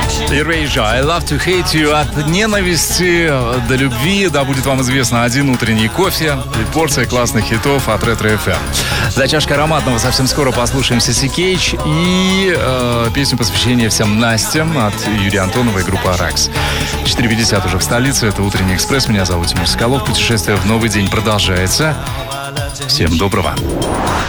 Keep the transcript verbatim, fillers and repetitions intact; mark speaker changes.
Speaker 1: Erasure, I love to hate you. От ненависти до любви. Да, будет вам известно один утренний кофе и порция классных хитов от Ретро эф эм. За чашкой ароматного совсем скоро послушаем Сиси Кейдж и э, песню посвящения всем Настям от Юрия Антонова и группы Аракс. четыре пятьдесят уже в столице. Это «Утренний экспресс». Меня зовут Тимур Соколов. Путешествие в новый день продолжается. Всем доброго.